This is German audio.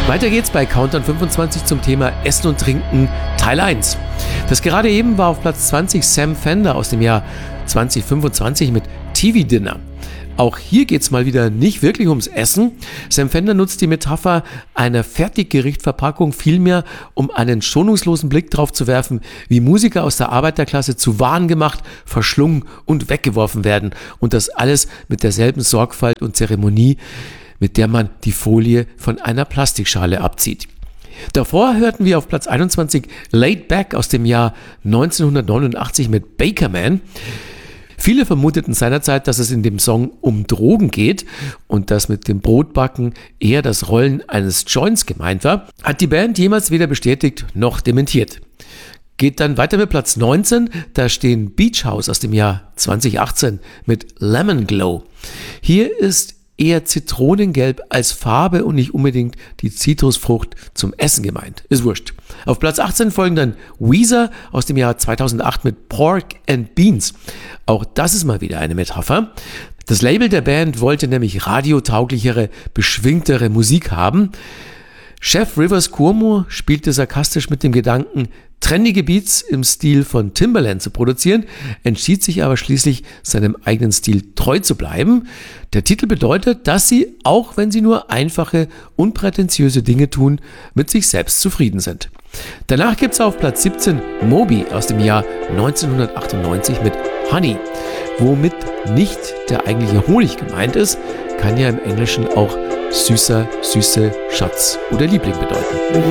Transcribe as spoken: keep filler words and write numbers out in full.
Weiter geht's bei Countdown fünfundzwanzig zum Thema Essen und Trinken Teil eins. Das gerade eben war auf Platz zwanzig Sam Fender aus dem Jahr zwanzig fünfundzwanzig mit T V-Dinner. Auch hier geht's mal wieder nicht wirklich ums Essen. Sam Fender nutzt die Metapher einer Fertiggerichtverpackung vielmehr, um einen schonungslosen Blick darauf zu werfen, wie Musiker aus der Arbeiterklasse zu Waren gemacht, verschlungen und weggeworfen werden. Und das alles mit derselben Sorgfalt und Zeremonie, mit der man die Folie von einer Plastikschale abzieht. Davor hörten wir auf Platz einundzwanzig Laid Back aus dem Jahr neunzehnhundertneunundachtzig mit Baker Man. Viele vermuteten seinerzeit, dass es in dem Song um Drogen geht und dass mit dem Brotbacken eher das Rollen eines Joints gemeint war, hat die Band jemals weder bestätigt noch dementiert. Geht dann weiter mit Platz neunzehn, da stehen Beach House aus dem Jahr zwanzig achtzehn mit Lemon Glow. Hier ist eher Zitronengelb als Farbe und nicht unbedingt die Zitrusfrucht zum Essen gemeint. Ist wurscht. Auf Platz achtzehn folgen dann Weezer aus dem Jahr zweitausendacht mit Pork and Beans. Auch das ist mal wieder eine Metapher. Das Label der Band wollte nämlich radiotauglichere, beschwingtere Musik haben. Chef Rivers Cuomo spielte sarkastisch mit dem Gedanken, trendige Beats im Stil von Timbaland zu produzieren, entschied sich aber schließlich, seinem eigenen Stil treu zu bleiben. Der Titel bedeutet, dass sie, auch wenn sie nur einfache, unprätentiöse Dinge tun, mit sich selbst zufrieden sind. Danach gibt es auf Platz siebzehn Moby aus dem Jahr neunzehnhundertachtundneunzig mit Honey. Womit nicht der eigentliche Honig gemeint ist, kann ja im Englischen auch süßer, süße, Schatz oder Liebling bedeuten.